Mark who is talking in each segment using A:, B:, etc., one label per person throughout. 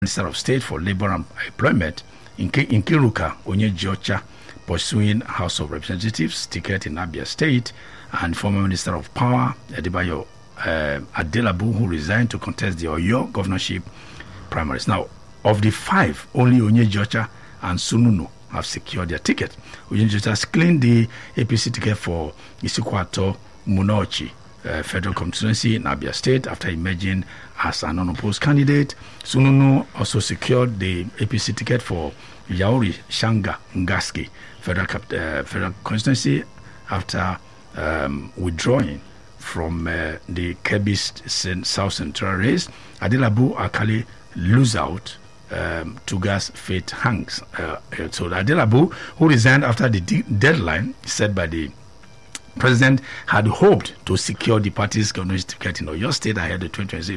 A: Minister of State for Labor and Employment, Nkiruka Onyeji-Ocha, pursuing House of Representatives ticket in Abia State, and former Minister of Power, Adebayo Adelabu, who resigned to contest the Oyo governorship primaries. Now, of the 5, only Onyeji-Ocha and Sununu have secured their ticket. Onyeji-Ocha claimed the APC ticket for Isukwato Munochi federal constituency in Abia State after emerging as an unopposed candidate. Sununu also secured the APC ticket for Yauri Shanga Ngaski federal constituency after withdrawing from the Kebbi South Central race. Adelabu Akali lose out. Tugas fate hangs. So Adelabu, who resigned after the deadline set by the President, had hoped to secure the party's governorship ticket in Oyo State ahead of the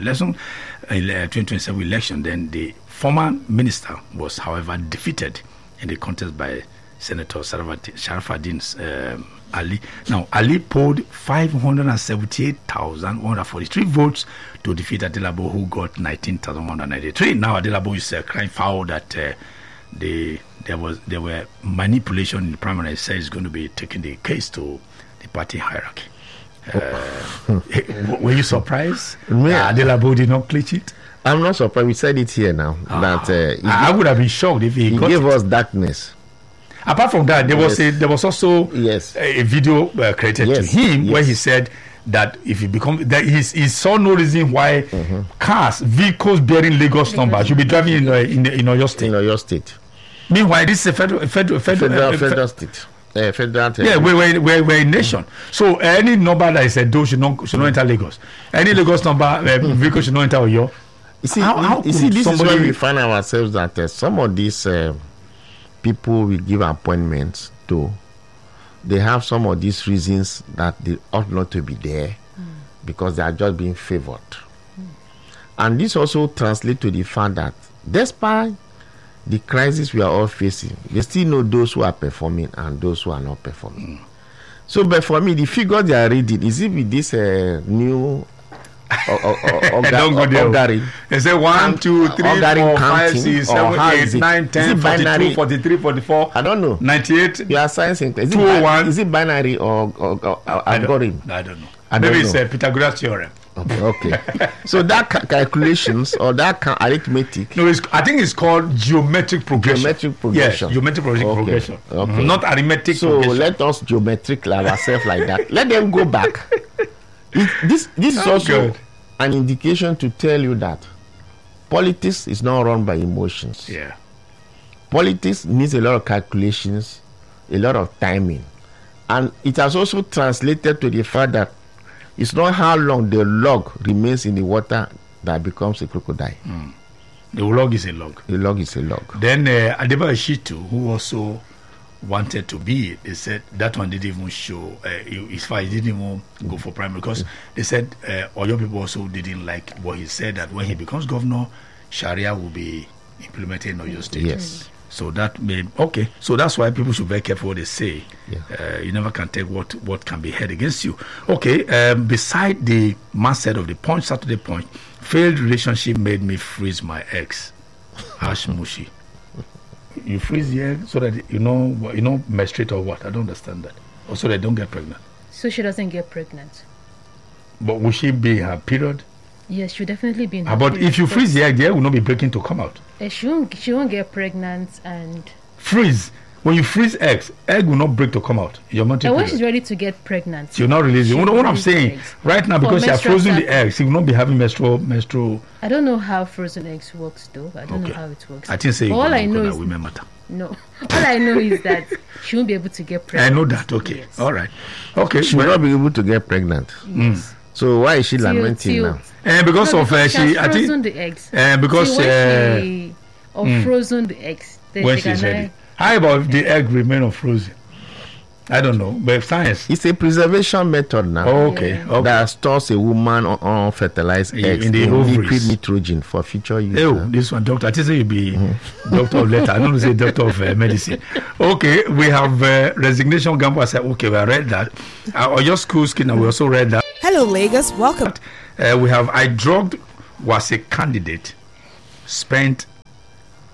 A: 2027 election. Then the former minister was, however, defeated in the contest by Senator Sharafaddin Ali. Now, Ali polled 578,143 votes to defeat Adelabu, who got 19,193. Now, Adelabu is crying foul that there were manipulation in the primary. He says he's going to be taking the case to the party hierarchy. Were you surprised? Adelabu did not cleach it?
B: I'm not surprised. We said it here now. That
A: I would have been shocked if he
B: gave us darkness.
A: Apart from that, there was also a video created to him where he said that if he he saw no reason why vehicles bearing Lagos numbers should be driving in Oyo State.
B: In Oyo State.
A: Meanwhile, this is a federal state.
B: Federal
A: we're a nation. So any number that is a do should not enter Lagos. Any Lagos number vehicle should not enter Oyo.
B: You see, this is where we find ourselves that some of these people we give appointments to, they have some of these reasons that they ought not to be there because they are just being favored. And this also translates to the fact that despite the crisis we are all facing, they still know those who are performing and those who are not performing. So, but for me, the figure they are reading is it with this new
A: Ogari. They say 1, 2, 3, 4, 5, 6, 7, 8, 9, 10, 42, 43, 44.
B: I don't know.
A: 98.
B: You are science. Is it binary or algorithm?
A: I don't know. Maybe it's a Pythagoras theorem.
B: Okay. So that calculations or that arithmetic.
A: No, I think it's called geometric progression.
B: Geometric progression.
A: Yes, geometric progression. Okay. Not arithmetic progression.
B: So let us geometric ourselves like that. Let them go back. This is also an indication to tell you that politics is not run by emotions.
A: Yeah.
B: Politics needs a lot of calculations, a lot of timing. And it has also translated to the fact that it's not how long the log remains in the water that becomes a crocodile.
A: The log is a log.
B: The log is a log.
A: Then Adebayo Shitu, who also wanted to be, they said that one didn't even show, he didn't even go for primary because they said Oyo people also didn't like what he said, that when he becomes governor, Sharia will be implemented in Oyo State.
B: Yes.
A: So that made so that's why people should be very careful what they say. You never can take what can be heard against you. Okay, beside the masthead of the Punch, Saturday Punch, failed relationship made me freeze my ex. Ash Mushi. You freeze the egg so that you know menstruate or what? I don't understand that. Or so they don't get pregnant.
C: So she doesn't get pregnant.
A: But will she be in her period?
C: Yes, she'll definitely be in her
A: period. But if you freeze the egg will not be breaking to come out.
C: She won't get pregnant and
A: freeze. When you freeze egg will not break to come out. Your monthly
C: and
A: period.
C: when she's ready to get pregnant,
A: she'll not release it. What I'm saying right now, because she has frozen the eggs, she will not be having menstrual.
C: I don't know how frozen eggs works though. I don't know how it works.
A: I didn't say
C: all I know is
A: women matter.
C: No, all I know is that she won't be able to get pregnant.
A: I know that. Okay, yes. All right. Okay,
B: she will not be able to get pregnant.
C: Yes.
B: So why is she lamenting now?
A: Because of
C: she has frozen the eggs.
A: Because
C: frozen the eggs.
A: When she's ready. How about if the egg remain unfrozen? I don't know, but science.
B: It's a preservation method now.
A: Okay.
B: That stores a woman on fertilized eggs
A: in the
B: liquid nitrogen for future use.
A: This one, doctor. I think you be doctor of letter. I don't say doctor of medicine. Okay, we have resignation gamble. I said, okay, we read that. Oyo School Skin, and we also read that.
D: Hello, Lagos. Welcome.
A: We have I drugged was a candidate, spent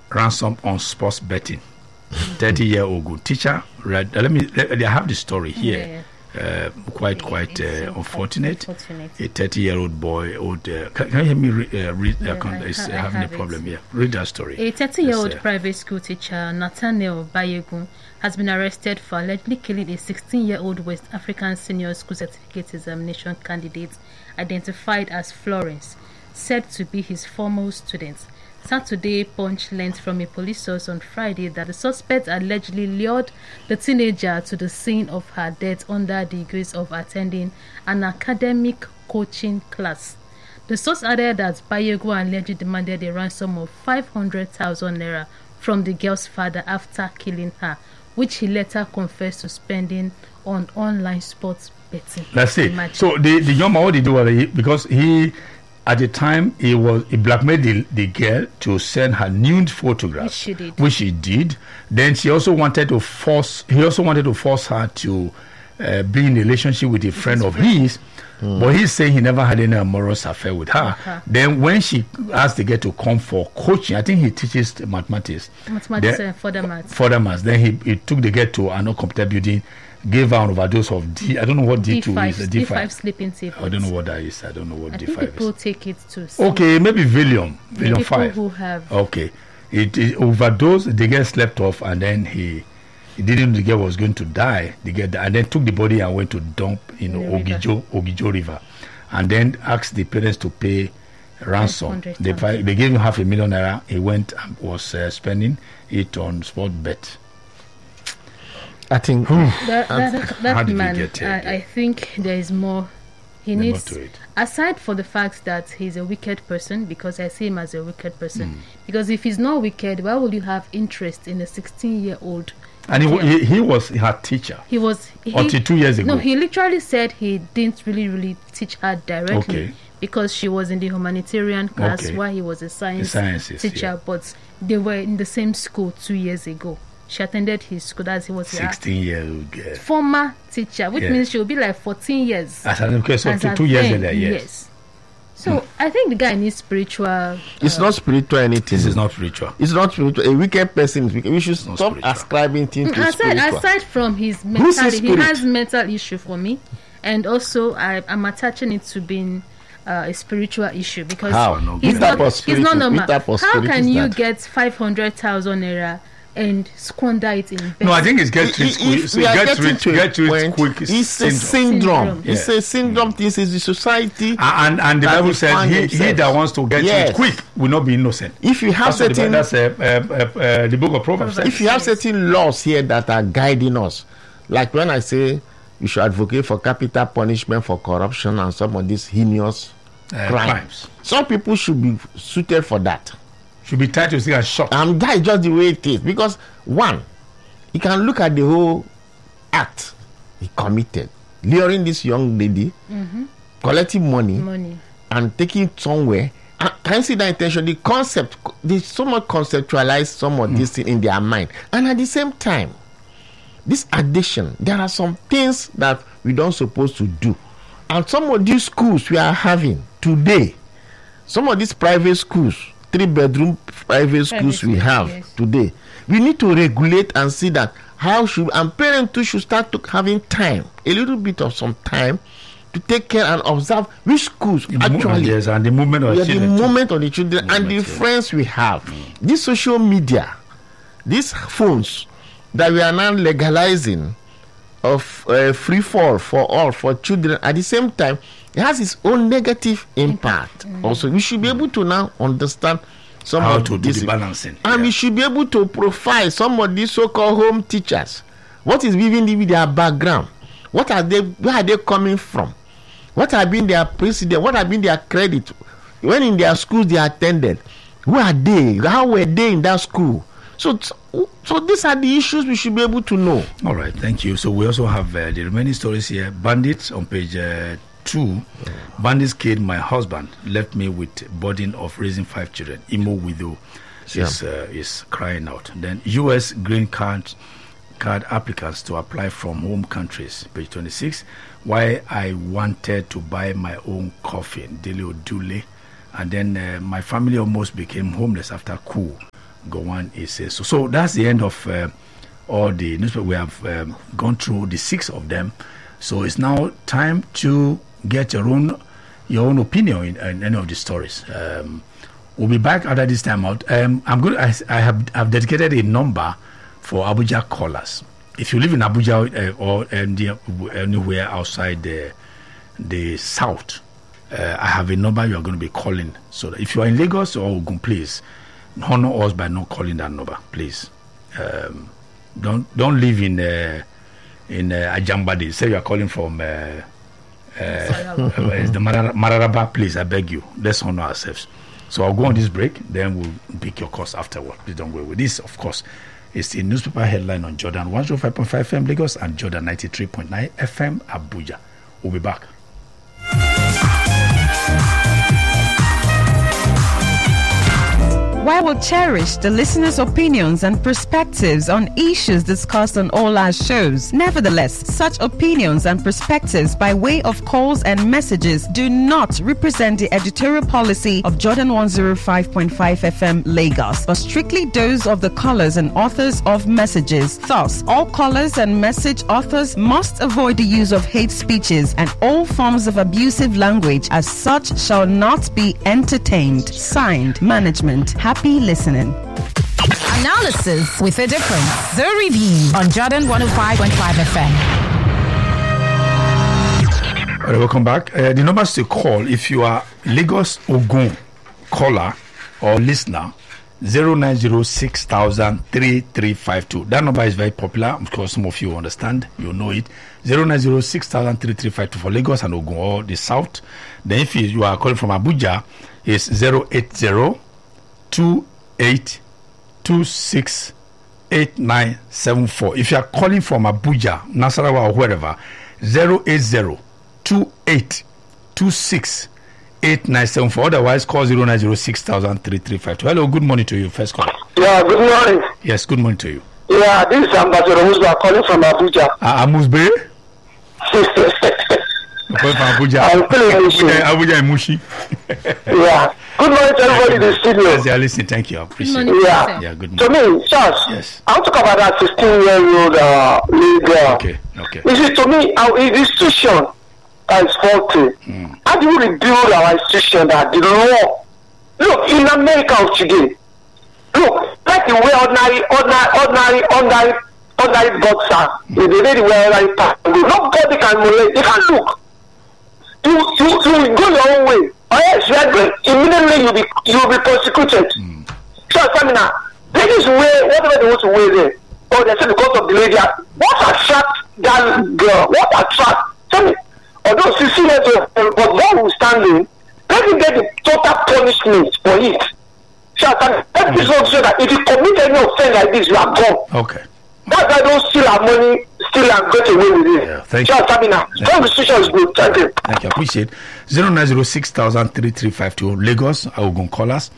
A: ransom on sports betting. 30-year-old good teacher. I have the story here. Quite unfortunate. A 30-year-old boy. Can you hear me read? Having a problem here. Read that story.
C: A 30-year-old private school teacher, Nathaniel Bayegun, has been arrested for allegedly killing a 16-year-old West African senior school certificate examination candidate identified as Florence, said to be his former student. Saturday, Punch learned from a police source on Friday that the suspect allegedly lured the teenager to the scene of her death under the guise of attending an academic coaching class. The source added that Bayegun allegedly demanded a ransom of 500,000 naira from the girl's father after killing her, which he later confessed to spending on online sports betting.
A: Let's see. So the young man, what did he do? Because he, at the time, he blackmailed the girl to send her nude photographs, which she did. Then he also wanted to force her to be in a relationship with a friend of his. But he's saying he never had any amorous affair with her. Then when she asked the girl to come for coaching, I think he teaches mathematics.
C: Further maths.
A: Then he took the girl to an computer building, gave her an overdose of I don't know what D2 is.
C: D5 sleeping tablets.
A: I don't know what that is. I don't know what D5 is.
C: People take it to
A: okay, maybe Valium 5.
C: Who have
A: okay. It overdosed, the girl slept off, and then he didn't know the girl was going to die. And then took the body and went to dump in Ogijo River, and then asked the parents to pay ransom. They gave him 500,000 naira. He went and was spending it on sport bet.
B: I think
C: that man. I think there is more. He needs, aside for the fact that he's a wicked person, because I see him as a wicked person. Because if he's not wicked, why would you have interest in a 16-year-old?
A: And he was her teacher.
C: He was
A: until 2 years ago.
C: No, he literally said he didn't really teach her directly because she was in the humanitarian class while he was a science teacher. Yeah. But they were in the same school 2 years ago. She attended his school. That's he was
A: 16-year-old girl.
C: Former teacher, which means she will be like 14 years.
A: So 2 years later, yes.
C: So I think the guy needs spiritual.
B: It's not spiritual anything.
A: This is not spiritual.
B: It's not spiritual. A wicked person is wicked. We should stop ascribing things to spiritual.
C: Aside from his mentality, he has mental issue for me, and also I'm attaching it to being a spiritual issue because he's not normal. How can you get 500,000 naira and squander it in bed?
A: No, I think it's get rich quick.
B: It's a syndrome. It's a syndrome. This is the society.
A: And the Bible says he that wants to get rich quick will not be innocent.
B: If you have certain,
A: that's the book of Proverbs.
B: If you have certain laws here that are guiding us, like when I say you should advocate for capital punishment for corruption and some of these heinous crimes, some people should be suited for that.
A: Should be tied to stick and shot.
B: And that is just the way it is. Because one, you can look at the whole act he committed, luring this young lady, collecting money, and taking it somewhere. And can you see that intention? The concept, they so much conceptualize some of this thing in their mind. And at the same time, this addiction, there are some things that we don't supposed to do. And some of these schools we are having today, some of these private schools, 3-bedroom private schools we have today, we need to regulate and see that and parents too should start having time, a little bit of some time to take care and observe which schools
A: and the movement of
B: the children and the friends we have. This social media, these phones that we are now legalizing of free fall for all for children, at the same time it has its own negative impact. Also, we should be able to now understand some
A: how
B: of
A: to do the balancing,
B: and we should be able to profile some of these so-called home teachers. What is giving their background? What are they? Where are they coming from? What have been their precedent? What have been their credit? When in their schools they attended, who are they? How were they in that school? So these are the issues we should be able to know.
A: All right, thank you. So we also have the remaining stories here. Bandits on page 2. Bandits killed my husband, left me with burden of raising 5 children. Imo widow is crying out. Then U.S. green card applicants to apply from home countries, page 26. Why I wanted to buy my own coffin, Dele Odule. And then my family almost became homeless after coup. Gowon is so that's the end of all the newspapers. We have gone through the 6 of them. So it's now time to get your own opinion in any of the stories. We'll be back after this time out. I have dedicated a number for Abuja callers. If you live in Abuja or anywhere outside the south, I have a number you are going to be calling. So that if you are in Lagos or Ogun, please honor us by not calling that number, please. Don't live in Ajambadi. Say you are calling from the Mararaba, please. I beg you. Let's honor ourselves. So I'll go on this break, then we'll pick your calls afterward. Please don't go away. This, of course, is the newspaper headline on Jordan 105.5 FM Lagos and Jordan 93.9 FM Abuja. We'll be back.
D: While we'll cherish the listeners' opinions and perspectives on issues discussed on all our shows, nevertheless, such opinions and perspectives by way of calls and messages do not represent the editorial policy of Jordan 105.5 FM Lagos, but strictly those of the callers and authors of messages. Thus, all callers and message authors must avoid the use of hate speeches and all forms of abusive language as such shall not be entertained. Signed, Management. Happy listening.
E: Analysis with a difference. The Review on Jordan 105.5 FM.
A: All right, welcome back. The numbers to call if you are Lagos Ogun caller or listener, 0906-3352. That number is very popular. Of course, some of you understand. You know it. 0906-3352 for Lagos and Ogun or the South. Then if you are calling from Abuja, it's 080-2826-8974. If you are calling from Abuja, Nasarawa or wherever, 080-2826-8974. Otherwise, call 0906-3352. Hello, good morning to you. First call.
F: Yeah, good morning.
A: Yes, good morning to you.
F: Yeah, this is Ambassador Musba calling from Abuja.
A: Amusbe? Calling from Abuja. Abuja and Mushi.
F: Yeah. Good morning to everybody in the studio.
A: Yes, they are listening. Thank you. I appreciate it.
F: Yeah,
A: good
F: morning. To me, Charles,
A: yes.
F: I want to talk about that 16-year-old little girl.
A: Okay.
F: You see, to me, our institution is faulty. How do we rebuild our institution that the law? Look, in America of today, look, like the way ordinary boxer, the lady wear ordinary pants, nobody can molest. You can look. You go your own way. Or else you are going, immediately you'll be prosecuted. So Samina, ladies wear whatever they want to wear there. Or they say because of the lady. What attract that girl? What attract? Tell me. Although 16 years old, but notwithstanding, let me get the total punishment for it. So Samina, let me so that if you commit any offense like this, you are gone.
A: Okay.
F: That's why I don't steal our money, steal and get away with it.
A: Yeah, thank you.
F: Samina, constitution is good. Thank you.
A: Thank you. I appreciate 0906-3352 Lagos, Ogun callers,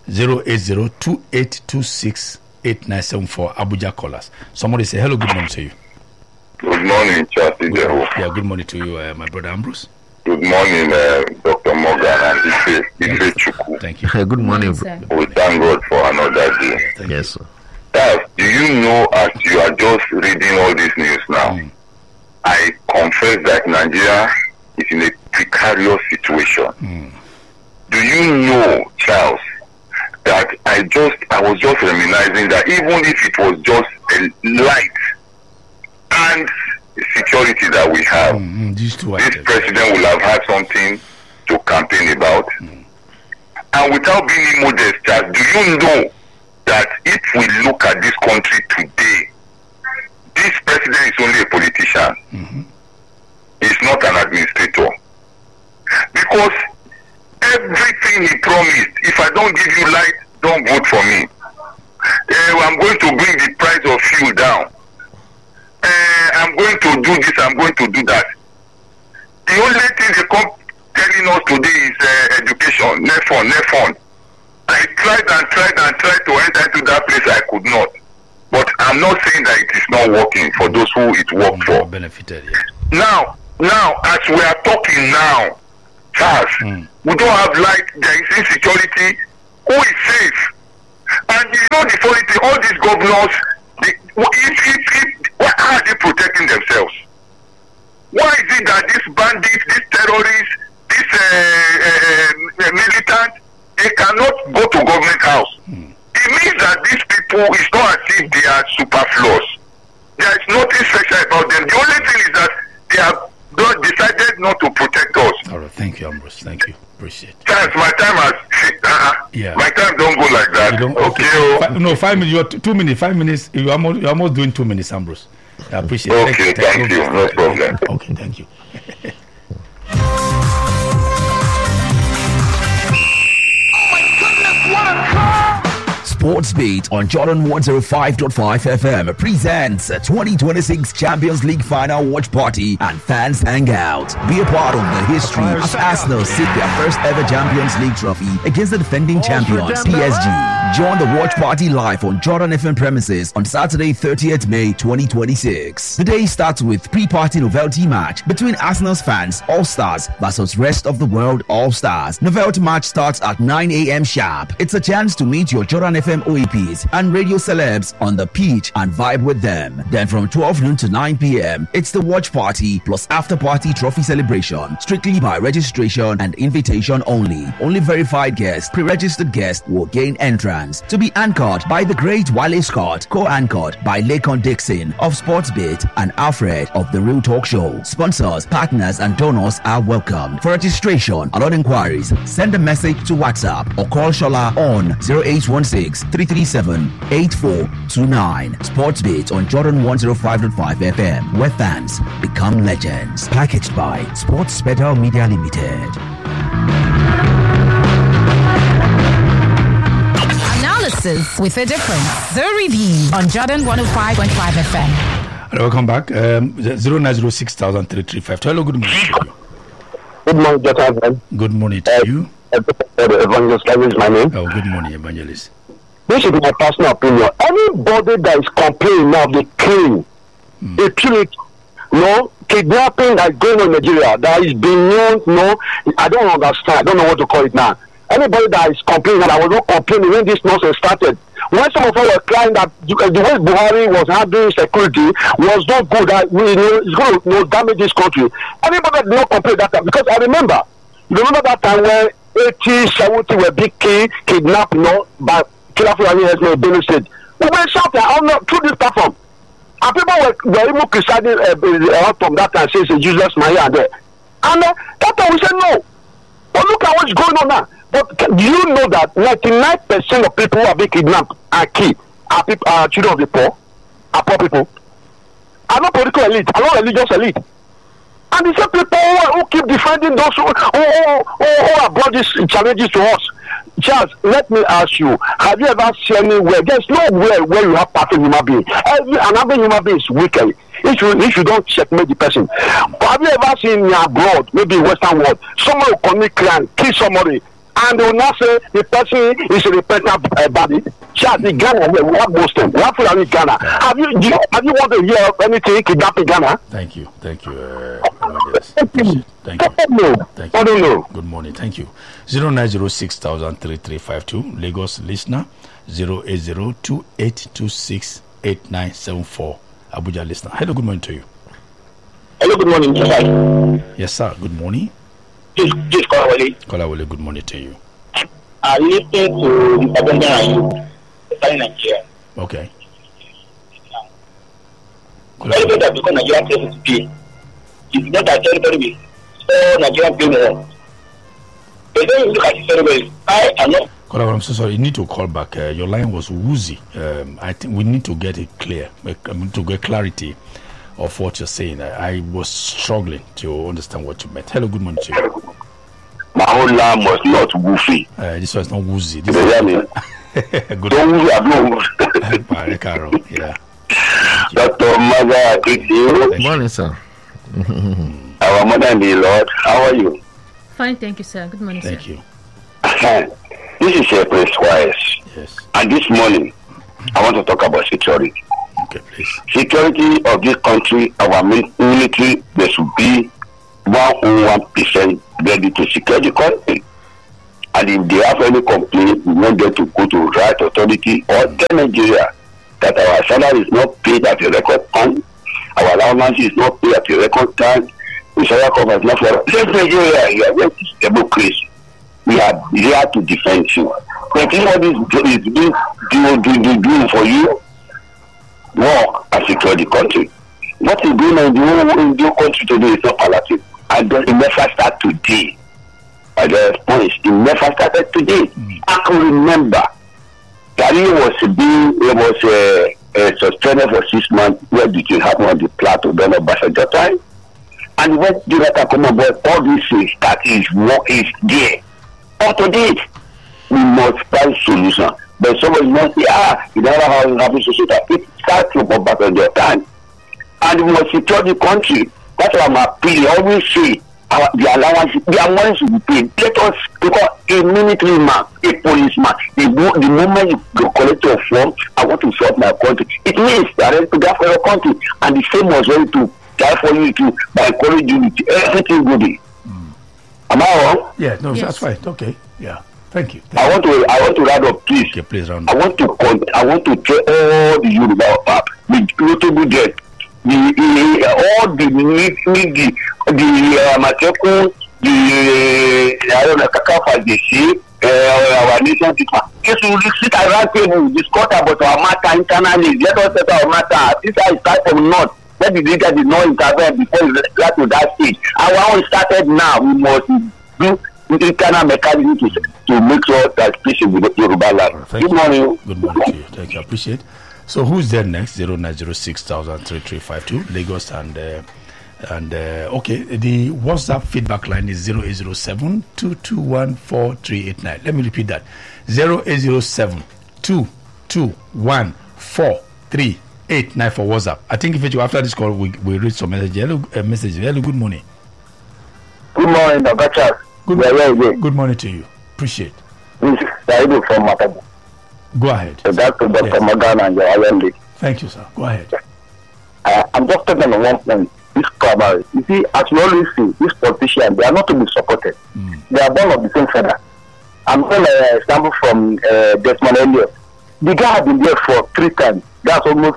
A: 080-2826-8974 Abuja callers. Somebody say hello, good morning to you.
G: Good morning, Charles.
A: Yeah, good morning to you, my brother Ambrose.
G: Good morning, Dr. Morgan and Ife Chuku.
A: Thank you.
B: Good morning.
G: We thank God for another day.
B: Yes, sir.
G: Charles, do you know, as you are just reading all this news now, I confess that Nigeria is in a precarious situation. Do you know, Charles, that I was just reminiscing that even if it was just a light and security that we have, this president will have had something to campaign about. And without being modest, Charles, do you know that if we look at this country today, this president is only a politician. He's not an administrator. Because everything he promised, if I don't give you light, don't vote for me. I'm going to bring the price of fuel down. I'm going to do this, I'm going to do that. The only thing they come telling us today is education, NEFON. I tried to enter into that place, I could not. But I'm not saying that it is not working for those who it worked for.
A: Benefited,
G: Now, as we are talking now, Charles, we don't have light, there is insecurity. Who is safe? And you know the funny thing, all these governors, why are they protecting themselves? Why is it that these bandits, these terrorists, these militants, they cannot go to government house? It means that these people, it's not as if they are superfluous. There is nothing special about them. The only thing is that they have decided not to protect us.
A: All right, thank you, Ambrose. Thank you. Appreciate it.
G: Thanks, my time has
A: yeah.
G: My time don't go like that.
A: Okay. 5 minutes. You're 2 minutes. 5 minutes. You're almost doing 2 minutes, Ambrose. I appreciate it.
G: Okay, thank you. No problem.
A: Okay, thank you.
H: Sports Beat on Jordan 105.5 FM presents a 2026 Champions League Final Watch Party and Fans Hangout. Be a part of the history as Arsenal seek their first ever Champions League trophy against the defending champions PSG. Join the watch party live on Jordan FM premises on Saturday 30th May 2026. The day starts with pre-party novelty match between Arsenal's fans All-Stars versus rest of the world All-Stars. Novelty match starts at 9 a.m. sharp. It's a chance to meet your Jordan FM OEPs and radio celebs on the pitch and vibe with them. Then from 12 noon to 9 p.m. it's the watch party plus after party trophy celebration, strictly by registration and invitation only. Only verified guests, pre-registered guests will gain entrance. To be anchored by the great Wale Scott, co-anchored by Lakon Dixon of Sportsbit and Alfred of The Real Talk Show. Sponsors, partners and donors are welcome. For registration and all inquiries, send a message to WhatsApp or call Shola on 0816-337-8429. Sportsbit on Jordan 105.5 FM, where fans become legends. Packaged by Sports Special Media Limited.
E: With a difference. The Review on Jordan 105.5 FM.
A: Welcome back. 0906-335. Hello, good morning to you.
F: Good morning, Jonathan.
A: Good morning to you.
F: Evangelist, that is my name.
A: Oh, good morning, Evangelist.
F: This is my personal opinion. Anybody that is complaining of the killing, the purity, kidnapping that's going on in Nigeria, that is being known, I don't understand. I don't know what to call it now. Anybody that is complaining, and I was not complaining when this nonsense started. When some of us were crying that the way Buhari was handling security was not good, that it's going to damage this country. Anybody did not complain that time, because I remember that time when 80, 70 were being kidnapped, by Killer Fulani Herdsmen in Benue State. We were shouting through this platform. And people were even criticizing from that time, saying it's a useless man here and there. And that time we said no. But look at what's going on now. But do you know that 99% of people who are being kidnapped and killed are children of the poor, are poor people, are not political elite, are not religious elite. And the same people who keep defending those who have brought these challenges to us. Charles, let me ask you, have you ever seen anywhere? There's nowhere where you have perfect human being. Another human being is wicked. If you don't checkmate the person. But have you ever seen abroad, maybe in Western world, someone will commit crime, kill somebody, and they will not say the person is a repentant body? Charles, in Ghana, we have Muslim, we have Fulani Ghana. Have you want to hear of anything kidnapping Ghana?
A: Thank you. Thank you.
F: Thank you.
A: Thank you.
F: I don't know.
A: Good morning. Thank you. 0906-3352. Lagos listener. 08028268974. Abuja listener. Hello, good morning to you.
F: Hello, good morning.
A: Yes, sir. Good morning.
F: Just
A: Kolawole, good morning to you.
F: I listen to the Abundant and you in Nigeria.
A: Okay.
F: Everybody that become Nigerian places pay. It's not that everybody will all Nigerian pay more. But then you look at it everybody. I am not.
A: Kolawole, I'm so sorry. You need to call back. Your line was woozy. I think we need to get it clear. To get clarity of what you're saying. I was struggling to understand what you meant. Hello, good morning to you.
G: My whole line was not woofy.
A: This was not woozy.
G: This is
A: good.
G: Don't woozy, I don't
A: yeah.
G: Dr. Maga,
B: Good morning, sir.
G: Our mother in the Lord, how are you?
C: Fine, thank you, sir. Good morning,
A: Thank
C: sir.
A: you.
G: This is Prince Wise.
A: Yes.
G: And this morning, I want to talk about security.
A: Okay, please.
G: Security of this country, our military, there should be 101% ready to secure the country. And if they have any complaint, we want them to go to right authority or tell Nigeria that our salary is not paid at a record time, our allowance is not paid at a record time, the salary cover is not for us. Nigeria, you are going to democracy. We are here to defend you. But if all this is doing for you, work and secure the country. What is going on in the country today is not palatable. And it never started today. At the point, it never started today. I can remember that it was suspended for 6 months. What did it happen on the plateau during Obasanjo time? And when Jonathan come on board, all these things that is what is there. Up to date, we must find solution. But somebody must say, you never have happy society. It starts from Obasanjo time. And we must secure the country. That's why I'm appealing. I always say, the allowance, the money should be paid. Let us, because a military man, a policeman, the moment you collect your form, I want to serve my country. It means that I have to die for your country. And the same was ready to die for you too, by encouraging unity. Everything good. Am I wrong?
A: Yeah, no, yes. That's right. Okay, yeah. Thank you.
G: I want to round up, please.
A: Okay, please round
G: I
A: up.
G: want to tell all the Yoruba pap, the notable debt, all the Matekun, the Kakafa, the Sheikh, our nation people. Yes, we will sit around table, discuss about our matter internally. Let us settle our matter. This is start from north. Let the leader did not intervene before we got to that stage. And when we started now, we must do internal mechanism to make sure that peace with the Yoruba land. Good morning.
A: Good morning to you. Thank you. I appreciate. So who's there next? 0906-3352 Lagos and okay. The WhatsApp feedback line is 0807-221-4389. Let me repeat that. 0807-221-4389 for WhatsApp. I think if you after this call we read some message. Hello, good morning.
F: Good morning, Dr.
A: Good morning to you. Appreciate.
F: This is Saidu from Matabu.
A: Go ahead.
F: So that's Dr. Magana and your IMD.
A: Thank you, sir. Go ahead.
F: I'm just talking on one point. This primary. You see, as you always see, these politicians, they are not to be supported. They are born of the same feather. I'm going to example from Desmond Elliott. The guy has been there for 3 times. That's almost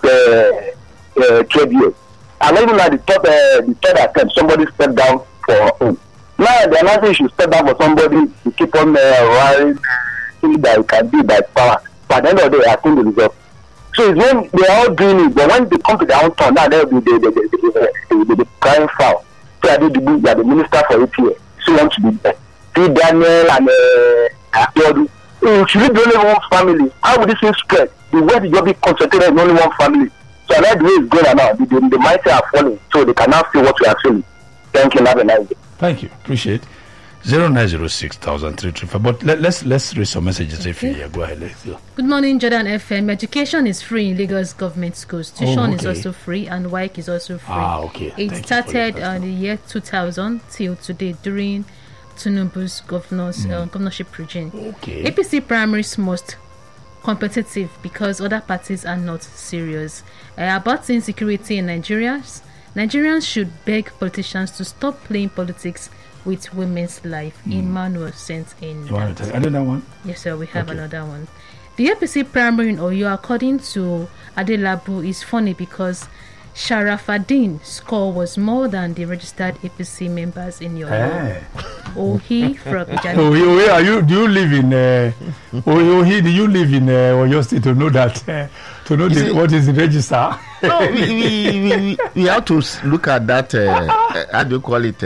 F: 12 years. And even at the third attempt, somebody stepped down for home. Now they're not saying you should step down for somebody to keep on running things that you can do by power. But at the end of the day, I think the result. So it's when they are all doing it, but when they come to their own turn, now they'll be the crying foul. So I did the minister for 8 years. So want to be there. See Daniel and Abiodun. Should it be only one family? How would this thing spread? The way the job be concentrated in only one family. So I like the way it's going now. The mindset are falling, so they can now see what we are feeling. Thank you. Have a nice day.
A: Thank you. Appreciate. 0906-3355. But let's read some messages if you go ahead.
C: Good morning, Jordan FM. Education is free in Lagos government schools. Tuition is also free, and WAEC is also free.
A: Okay.
C: It started in the year 2000 till today during Tinubu's governorship regime.
A: Okay.
C: APC primaries must competitive because other parties are not serious. About insecurity in Nigerians should beg politicians to stop playing politics with women's life. Emmanuel sent in.
A: You want to take another one?
C: Yes, sir. We have another one. The APC primary in Oyo, according to Adelabu, is funny because Sharafaddin's score was more than the registered APC members in your Ohi from
A: Ohi, do you live in Ohi? Do you live in Oyo State to know that what is the register?
B: No, we have to look at that. How do you call it?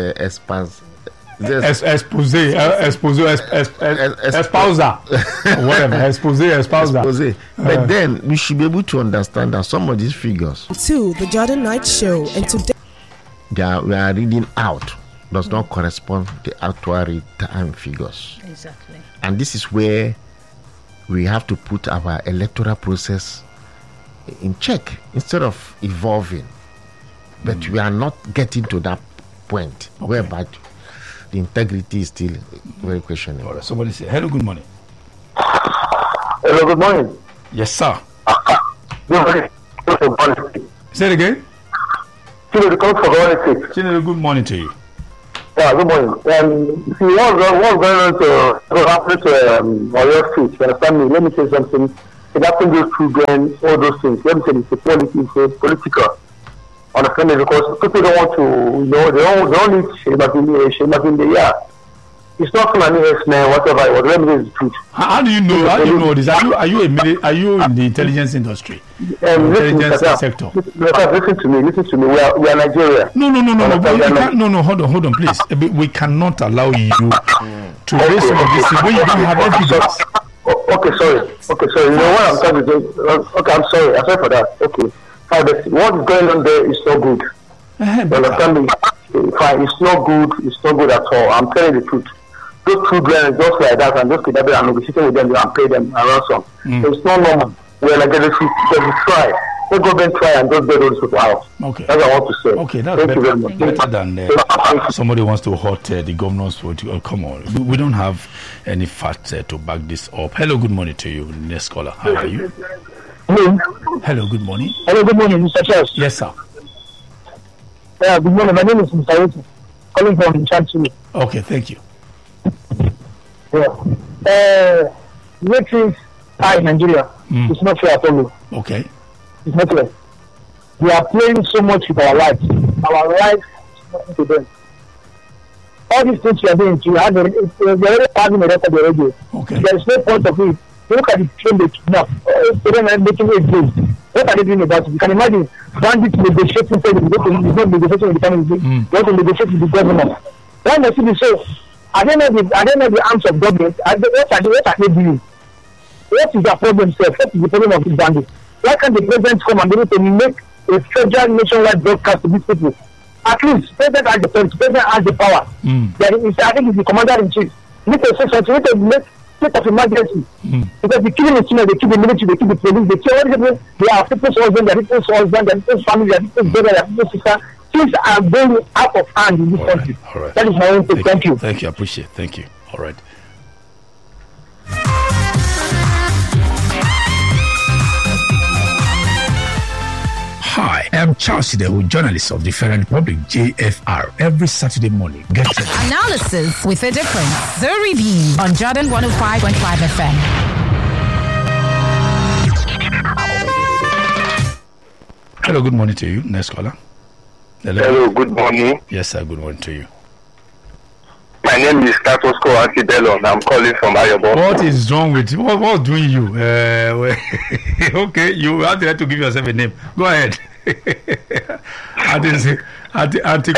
A: Espouser, whatever, espouser.
B: But then we should be able to understand that some of these figures
I: to the Jordan Knight Show, and today
B: we are reading out does not correspond to the actual time figures.
C: Exactly.
B: And this is where we have to put our electoral process in check instead of evolving. But we are not getting to that point whereby the integrity is still very questionable.
A: All right, somebody say hello, good morning.
F: Hello, good morning.
A: Yes, sir.
F: Good morning.
A: Say it again.
F: Good morning to you.
A: Good morning to you.
F: Yeah, good morning. See, what's going on to Oyo Street? You understand me? Let me say something. It happened to children, all those things. Let me say it's a political. Understand me? Because people don't want to, they don't need shame in the year. It's not Fulani man, whatever. Let me say the truth.
A: How do you know? How do you know this? Are you in the intelligence industry? Intelligence sector.
F: Listen to me. We are Nigeria.
A: No. Hold on, please. We cannot allow you to raise some of this when you don't have evidence.
F: Okay, sorry. You know what I'm trying to do? Okay, I'm sorry for that. Okay. What is going on there is not good. Understand me? Fine, it's not good at all. I'm telling the truth. Those children just like that and just kidnap them and negotiating with them and pay them and ransom. It's not normal. We're like they try. Let government try and just get those people out.
A: Okay.
F: That's what I want to say.
A: Okay, that's better than somebody wants to hurt the governor's vote. Oh, come on. We don't have any facts to back this up. Hello, good morning to you, next caller. How are you? Hello, good morning.
J: Hello, good morning, Mr. Charles.
A: Yes, sir.
J: Yeah, good morning. My name is Mr. Wilson, calling from Chantilly.
A: Okay, thank you.
J: Yeah. What is in Nigeria? It's not fair at all.
A: Okay.
J: It's not fair. We are playing so much with our lives. Our lives is nothing to them. All these things we are doing, we are already having a record already.
A: Okay.
J: There is no point of it. Look at the train they kidnap. They're making it good. What are they doing about it? You can imagine bandits negotiating, it's not negotiating with the family, they want to negotiate with the government. When they see the show, I don't know the arms of government. What are they doing? What is their problem, sir? What is the problem of these bandits? Why can't the president come and be able to make a federal nationwide broadcast to these people? At least, president has the power, president has the power. I think he's the commander in chief. You need to say something, you need to make state of emergency. Because the killing is they kill the military, they kill the police, they kill all these people. They are people's husband, they are people's husband, they are people's family, they are people's brother, they are people's sister. Things are going out of hand in this country.
A: All right.
J: That is my own thing. Thank you.
A: Thank you. I appreciate it. Thank you. All right. Hi, I'm Charles Sidehu, journalist of the Federal Republic, JFR. Every Saturday morning, get ready.
E: Analysis with a difference. The Review on Jordan 105.5 FM.
A: Hello, good morning to you. Next caller.
G: Hello, good morning.
A: Yes, sir. Good morning to you.
G: My name is Status Quo Antibellum. I'm calling from Ayobo.
A: What is wrong with you? What's doing you? Okay, you have to give yourself a name. Go ahead. I didn't say I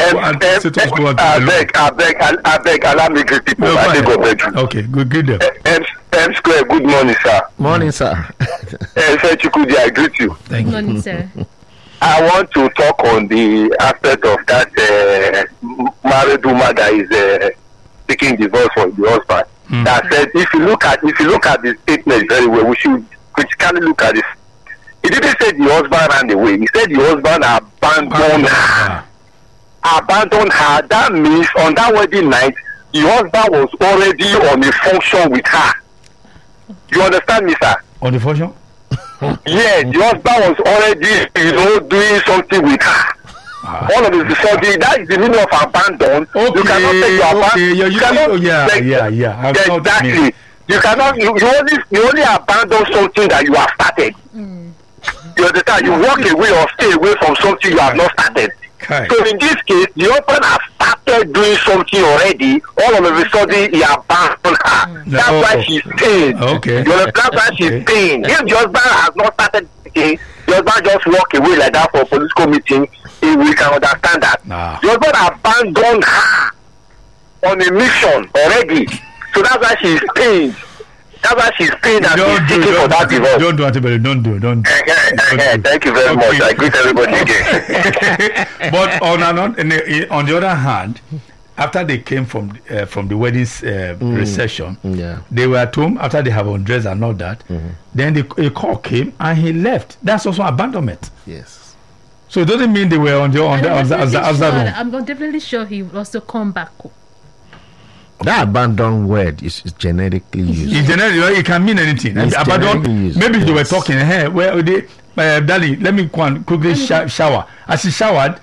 A: beg, allow me greet people. No, okay, good day.
G: M Square, good morning, sir.
B: Morning, sir.
G: Sir Chukudi, I greet you.
A: Thank you.
C: Good morning, sir.
G: I want to talk on the aspect of that married woman that is taking divorce from the husband. That said, if you look at the statement very well, we should critically look at this. He didn't say the husband ran away. He said the husband abandoned her. Abandoned her. That means on that wedding night, the husband was already on a function with her. You understand me, sir?
A: On the function?
G: Yeah, the husband was already, doing something with her. All of it, so that is the meaning of abandon.
A: Okay,
G: you cannot take your
A: yeah.
G: Exactly. You cannot. You only abandon something that you have started. You understand? You walk away or stay away from something you have not started.
A: Okay.
G: So in this case, the husband has started doing something already. All of a sudden, he abandoned her. That's why she's pained.
A: Okay.
G: You understand? That's why she's pained. If the husband has not started again, the husband just walk away like that for a political meeting. We can understand that. The husband abandoned her on a mission already. So that's why she's pained. That's why she's pained and she's seeking for that divorce.
A: Don't do it. Don't.
G: Thank you very much. I greet everybody again.
A: But on the other hand, after they came from the wedding's reception, they were at home after they have undressed and all that. Then a call came and he left. That's also abandonment.
B: Yes.
A: So it doesn't mean they were on the room.
C: I'm definitely sure he will also come back.
B: That abandoned word is genetically used.
A: In general, it can mean anything. Abandon. Maybe they were talking. Hey, darling, let me quickly shower. As she showered,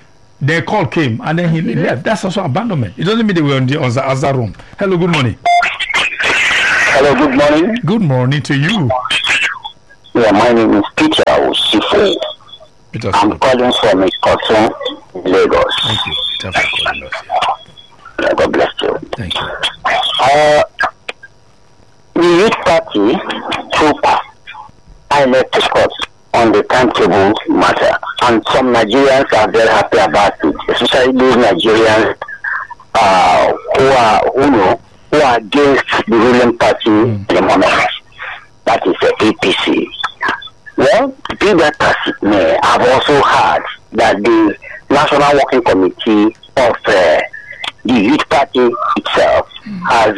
A: The call came and then he left. That's also abandonment. It doesn't mean they were on the other room. Hello, good morning.
F: Hello, good morning.
A: Good morning to you.
F: Yeah, my name is Peter Osifu. I'm calling from Ikoton, Lagos.
A: Thank you, Peter, for calling us.
F: Yeah, God bless you.
A: Thank you.
F: The youth party took discourse on the timetable matter, and some Nigerians are very happy about it, especially those Nigerians who are against the ruling party at the moment. That is the APC. Well, be that as it may, I've also heard that the National Working Committee of the youth party itself has,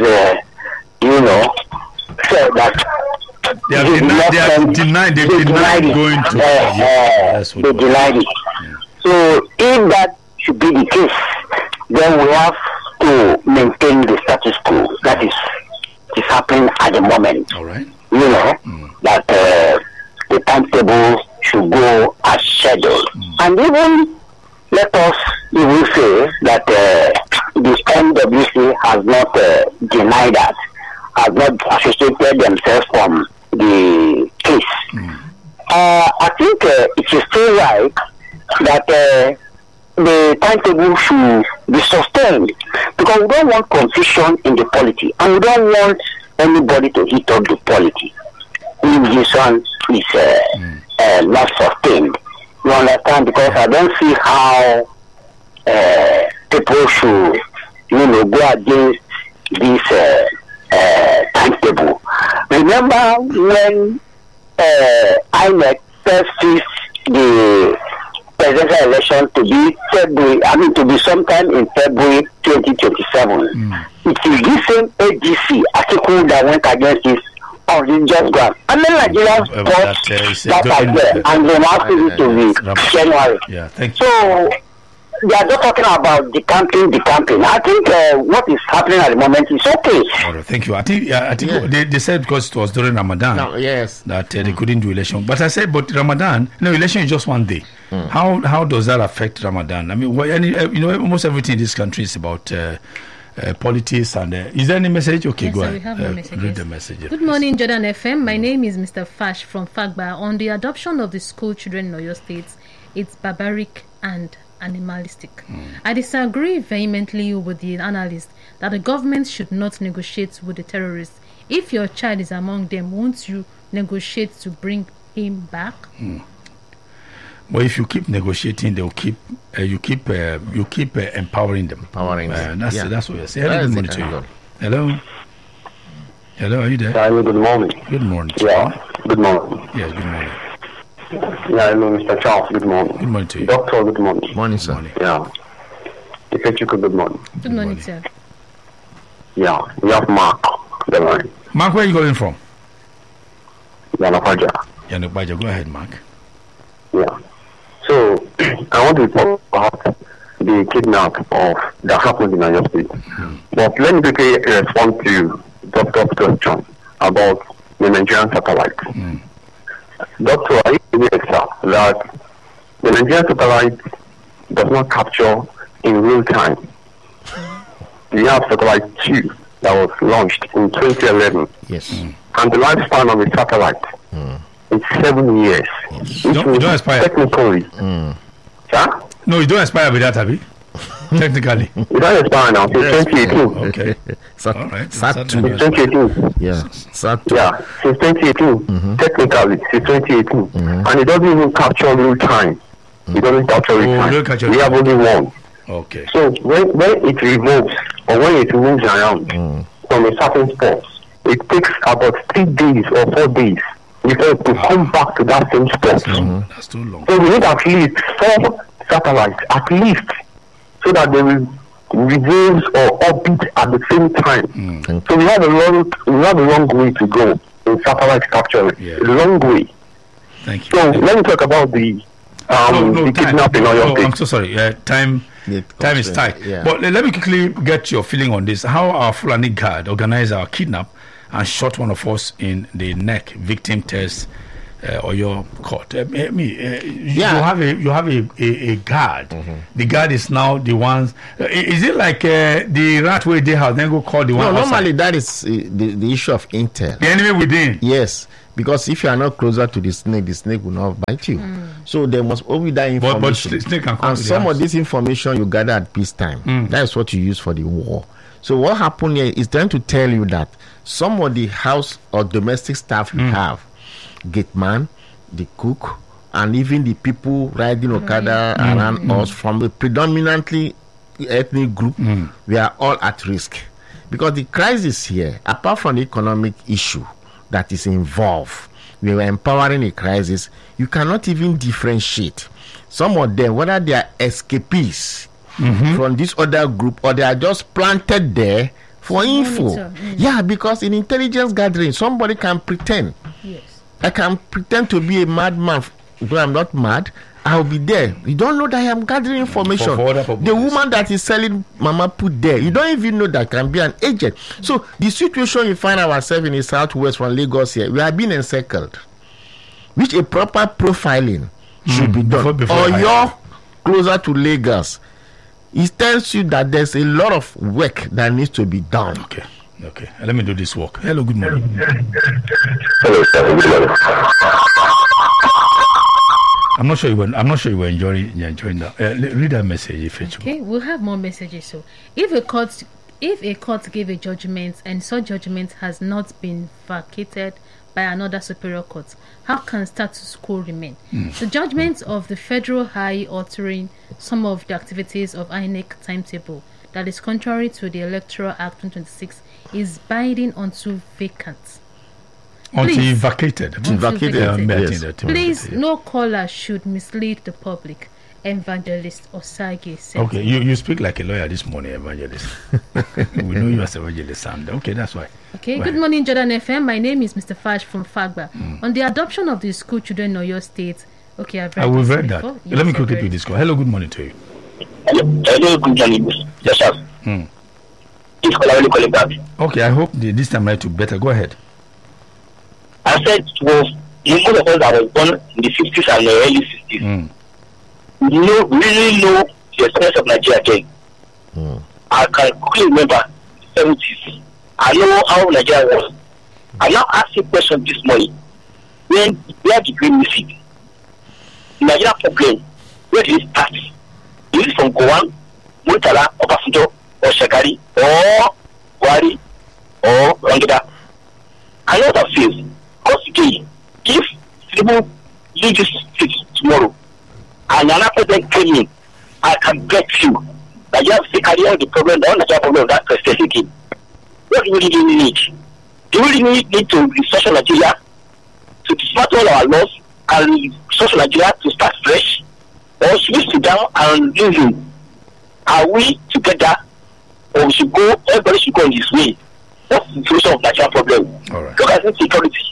F: said that
A: they denied going to. They denied it.
F: So, if that should be the case, then we have to maintain the status quo that is happening at the moment.
A: All right.
F: That the timetable should go as scheduled. And even let us even say that the NWC has not denied that, has not associated themselves from the case. I think it is still right that the timetable should be sustained, because we don't want confusion in the polity, and we don't want anybody to hit up the polity if this one is not sustained. You understand? Because I don't see how people should, go against this timetable. Remember when INEC first fixed the presidential election to be sometime in February 2027. It is this same AGC article that went against this on religious ground. And then Nigerians bought that idea, and they now feel it to be January.
A: Yeah, thank you.
F: So they are just talking about the campaign. I think what is happening at the moment is okay.
A: All right, thank you. I think they said because it was during Ramadan that they couldn't do election. But I said, but Ramadan, election is just one day. How does that affect Ramadan? I mean, almost everything in this country is about politics. And is there any message? Okay,
C: yes,
A: go
C: sir,
A: ahead.
C: We have no message.
A: Read the message.
C: Good morning, Jordan FM. My name is Mr. Fash from Fagba. On the adoption of the school children in Oyo State, it's barbaric and animalistic. I disagree vehemently with the analyst that the government should not negotiate with the terrorists. If your child is among them, won't you negotiate to bring him back?
A: Well, if you keep negotiating, they'll keep you keep empowering them. That's what you're saying. Good morning to you. Hello, are you there?
F: Hello, good morning.
A: Good morning.
F: Good morning.
A: Yes, good morning.
F: Yeah, hello, Mr. Charles. Good morning.
A: Good morning to you.
F: Doctor, good morning.
B: Morning, sir.
F: Yeah. Ifechuku, good morning.
C: Good morning, sir.
F: Yeah, we have Mark. Good morning.
A: Mark, where are you calling from?
F: Yanapaja.
A: Go ahead, Mark.
F: Yeah. So, I want to talk about the kidnap that happened in Oyo State. But let me quickly respond to Dr.'s question about the Nigerian satellite. Doctor, are you aware, sir, that the Nigerian satellite does not capture in real time? We have satellite 2 that was launched in 2011.
B: Yes.
F: And the lifespan of the satellite is 7 years.
A: You don't expire.
F: Technically. Sir?
A: No, you don't expire with that, Abby. Technically.
F: You don't expire now. Since 2018.
A: Okay.
B: All right.
F: Since 2018.
B: Yeah.
F: Since 2018. Technically, since 2018. And it doesn't even capture real time. It doesn't capture real time. We have only one.
A: Okay.
F: So when it removes or when it moves around from a certain spot, it takes about 3 days or 4 days before it will come back to that same spot.
A: That's too long.
F: So we need at least 4 satellites, at least, so that they will revolve or orbit at the same time. So we have a long way to go in satellite capture. A long way.
A: Thank you.
F: So let me talk about the kidnapping on your
A: I'm so sorry. Time is tight.
B: Yeah.
A: But let me quickly get your feeling on this. How our Fulani Guard organized our kidnap and shot one of us in the neck. Victim test or your court. You have a guard. Mm-hmm. The guard is now the ones. Is it like the rat way they have then go call the one?
B: No,
A: outside?
B: normally that is the issue of intel.
A: The enemy within.
B: Yes, because if you are not closer to the snake will not bite you. So there must always that information.
A: But snake can come
B: and
A: to
B: some
A: the
B: of this information you gather at peacetime. That is what you use for the war. So what happened here is trying to tell you that some of the house or domestic staff you have, gate man, the cook, and even the people riding Okada around us from a predominantly ethnic group, we are all at risk. Because the crisis here, apart from the economic issue that is involved, we were empowering a crisis, you cannot even differentiate. Some of them, whether they are escapees from this other group or they are just planted there for info. Yeah, because in intelligence gathering, somebody can pretend.
C: Yes.
B: I can pretend to be a madman, though I'm not mad. I'll be there. You don't know that I am gathering information. The woman that is selling mama put there, you don't even know that can be an agent. So the situation you find ourselves in the southwest from Lagos here, we are being encircled, which a proper profiling should be done. Or you're closer to Lagos. It tells you that there's a lot of work that needs to be done.
A: Okay. Let me do this work. Hello, good morning.
F: Hello, sir. Good morning.
A: I'm not sure you were enjoying that. Read that message if it's
C: okay. We'll have more messages. So, if a court gave a judgment and such judgment has not been vacated by another superior court, how can status quo remain? The judgment of the federal high altering some of the activities of INEC timetable that is contrary to the Electoral Act 2026 is binding onto vacant.
A: Until vacated.
C: Yes. Please, no caller should mislead the public. Evangelist Osage said.
A: Okay, you speak like a lawyer this morning, Evangelist. We know you as Evangelist Sam. Okay, that's why.
C: Okay, good morning, Jordan FM. My name is Mr. Fash from Fagba. On the adoption of the school children in Oyo State. Okay, I've read
A: that. Yes, let me quickly do this call. Hello, good morning to you.
F: Hello, good morning. Yes, sir. Calling back.
A: Okay, I hope this time I to better. Go ahead.
F: I said it was most of us that was born in the 50s and the early 60s. Really know the experience of Nigeria again. I can quickly remember the 70s. I know how Nigeria was. I now ask a question this morning. Where did we miss it? The Nigeria problem, where did it start? Is it from Gowan, Murtala, Obasanjo, or Shagari, or Buhari, or Rangida? I know that feels. Because again, if people leave this state tomorrow and another president came in, I can bet you that you have to carry out the problem, the Nigeria problem of that president again. What do we really need? Do we really need to research Nigeria to dismantle all our laws and research Nigeria to start fresh? Or should we sit down and reason? Are we together or we should go, everybody should go in this way? What's the solution of Nigeria problem?
A: All right.
F: Look at insecurity.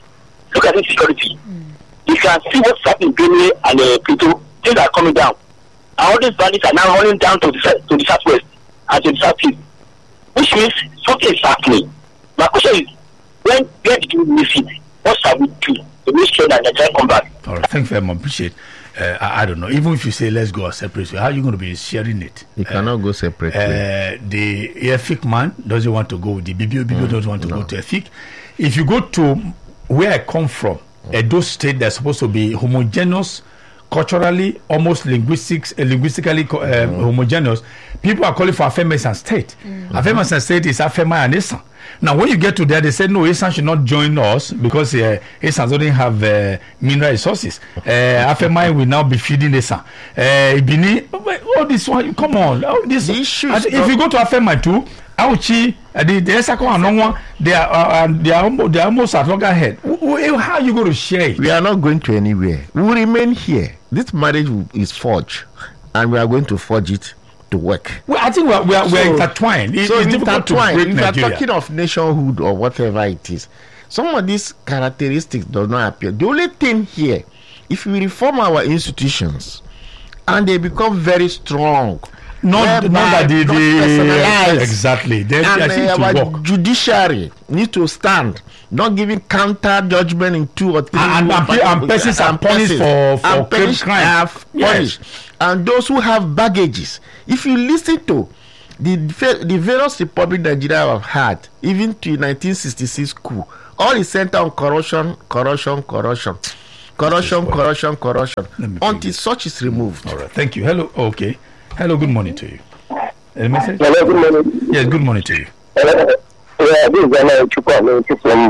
F: You can see what's happening in Benue and Plateau. Things are coming down. And all these bandits are now running down to the southwest and to the southeast, which means something is happening. My question is, where did you miss it? What shall we do to make sure that Nigeria come back?
A: All right, thank you very much. Appreciate. I don't know. Even if you say let's go a separate way, how are you going to be sharing it?
B: You cannot go separately.
A: The EFIC man doesn't want to go. The BBO doesn't want to go to EFIC. If you go to where I come from, Edo State, that's supposed to be homogeneous, culturally, almost linguistically homogeneous. People are calling for Afema State. Afema State is Afema and Esan. Now, when you get to there, they said, no, Esan should not join us because Esan doesn't have mineral resources. Afema will now be feeding Esan. Ibini, all this one, come on. All this, if you go to Afema too, Auchi, the Esako and Nongwa, they are almost at loggerhead. How are you going to share it?
B: We are not going to anywhere. We will remain here. This marriage is forged, and we are going to forge it to work.
A: Well, I think we are intertwined. It's difficult to break
B: if
A: Nigeria.
B: you are talking of nationhood or whatever it is, some of these characteristics do not appear. The only thing here, if we reform our institutions and they become very strong,
A: not that
B: personalized.
A: Exactly.
B: And our judiciary need to stand, not giving counter judgment in 2 or 3.
A: And persons are punished for crime.
B: Punished. And those who have baggages, if you listen to the various republic Nigeria have had, even to 1966 coup, all is centered on corruption, until such is removed.
A: All right, thank you. Hello, okay. Hello, good morning to you. Any message?
F: Hello, good morning.
A: Yes, good morning to you.
F: Yeah, this is Anna Chukwu from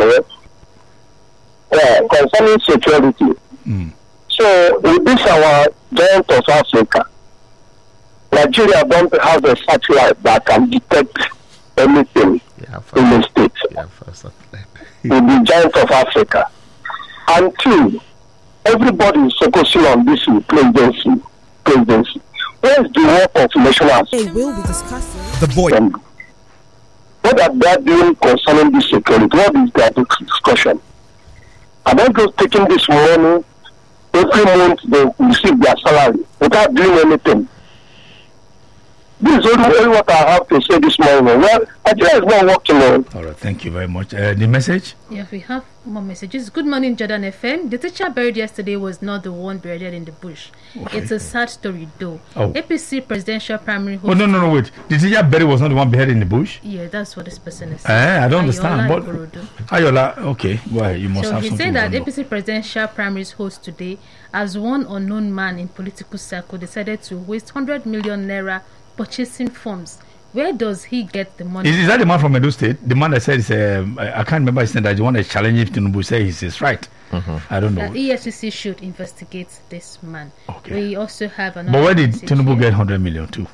F: concerning security. So, with this our giant of Africa, Nigeria don't have a satellite that can detect anything in the state. With the giant of Africa. And 2, everybody is focusing on this presidency. Where is the work of national?
I: They will be discussing
H: the voice.
F: What are they doing concerning this security? What is their discussion? Are they just taking this money every month they receive their salary without doing anything? This is only what I have to say this morning. Well, Nigeria is not working on.
A: All right, thank you very much. The message?
C: Yeah, we have more messages. Good morning, Jordan FM. The teacher buried yesterday was not the one buried in the bush. Okay. It's a sad story, though. APC presidential primary host.
A: No, wait. The teacher buried was not the one buried in the bush?
C: Yeah, that's what this person is saying.
A: I don't understand. Ayola, okay. Well, you must have something.
C: So he's saying that APC presidential primaries host today, as one unknown man in political circle decided to waste 100 million naira purchasing forms. Where does he get the money?
A: Is that the man from Edo State? The man that said, I can't remember his name, that the one that challenged Tinubu say he's right. I don't know.
C: EFCC should investigate this man. Okay. We also have another.
A: But where did Tinubu get 100 million too?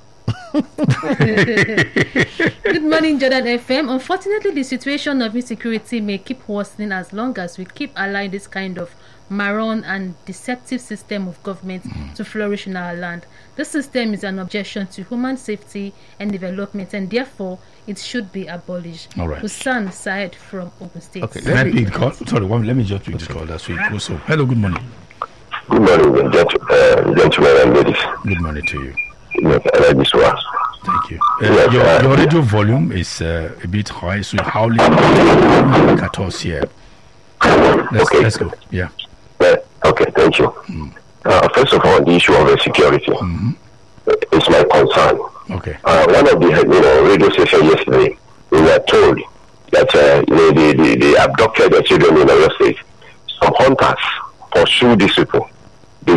C: Good morning, Jordan FM. Unfortunately, the situation of insecurity may keep worsening as long as we keep allowing this kind of maroon and deceptive system of government to flourish in our land. This system is an objection to human safety and development, and therefore it should be abolished.
A: All right.
C: Hussan Said from Ogun State.
A: Okay, let me pick the call. Sorry, let me just pick the call. That's week. Also, hello, good morning.
G: Good morning, gentlemen and ladies.
A: Good morning to you.
G: Yes, I like this one.
A: Thank you. Your radio volume is a bit high, so you're howling at us here. Let's go. Yeah.
G: Okay, thank you. First of all, the issue of security is my concern.
A: Okay.
G: One of the radio stations yesterday, we were told that they abducted the children in Oyo State. Some hunters pursue these people. They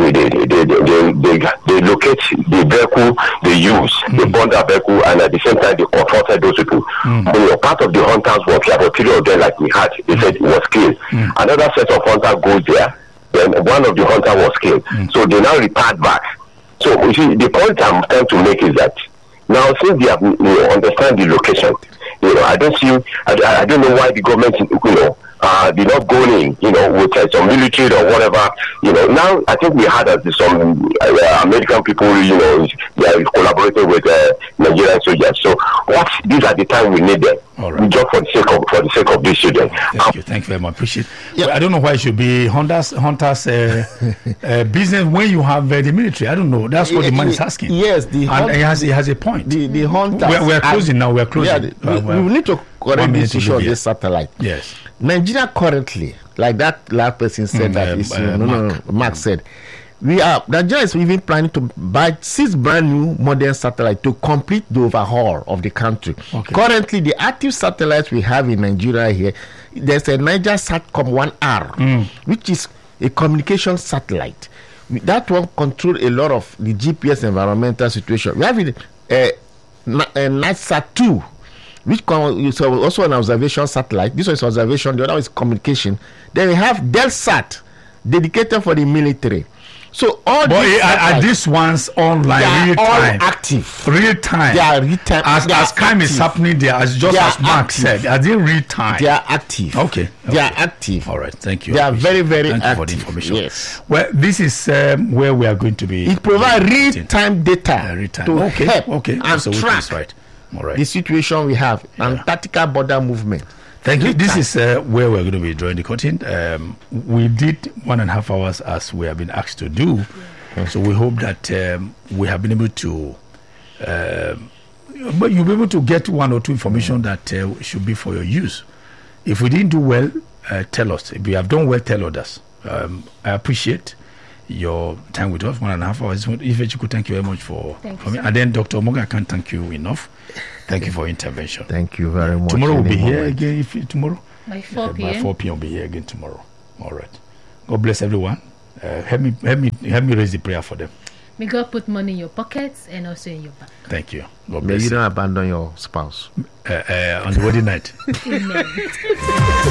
G: locate the vehicle they use, they burn their vehicle, and at the same time they confronted those people. Part of the hunters was about 3 of them, like we had, they said it was killed. Another set of hunters goes there, then one of the hunters was killed. So they now retired back. So you see, the point I'm trying to make is that now since they have understand the location, I don't know why the government did not go in, with some military or whatever. Now I think we had some American people, they are collaborating with Nigerian soldiers. So these are the time we need them.
A: All right.
G: Just for the sake of these children.
A: Thank you very much. Appreciate. Yeah. Well, I don't know why it should be hunters business when you have the military. I don't know. That's what the man is asking.
B: Yes,
A: he has a point.
B: The hunters.
A: We're closing now. We're closing.
B: Yeah, we need to correct this issue of this satellite.
A: Yes.
B: Nigeria currently, like that last person said, Mark said, Nigeria is even planning to buy 6 brand new modern satellites to complete the overhaul of the country. Okay. Currently, the active satellites we have in Nigeria here, there's a Niger Satcom 1R, which is a communication satellite. That one controls a lot of the GPS environmental situation. We have a NISAT 2, which is also an observation satellite. This one is observation, the other one is communication. Then we have DELSAT, dedicated for the military. So all
A: these ones online real time,
B: active,
A: real time.
B: They are real time.
A: As crime is happening, they are as Mark said. Are they real time?
B: They are active.
A: Okay.
B: They are active.
A: All right. Thank you.
B: They are very, very
A: active.
B: Thank
A: you for the information.
B: Yes.
A: Well, this is where we are going to be.
B: It provides real time data to help and track
A: right. All right.
B: The situation we have, Antarctica border movement.
A: Thank you. This is where we're going to be drawing the curtain. We did 1.5 hours as we have been asked to do. So we hope that we have been able to but you'll be able to get one or two information that should be for your use. If we didn't do well, tell us. If we have done well, tell others. I appreciate your time with us, 1.5 hours. If you could, thank you very much for me. And then Dr. Omoga, I can't thank you enough. Thank you for intervention.
B: Thank you very much.
A: Tomorrow we'll be here again. Tomorrow
C: by 4 p.m.
A: By 4 p.m. we'll be here again tomorrow. All right. God bless everyone. Help me raise the prayer for them.
C: May God put money in your pockets and also in your bank.
A: Thank you. God
B: May
A: bless
B: you don't abandon your spouse
A: on the wedding night.
C: Amen.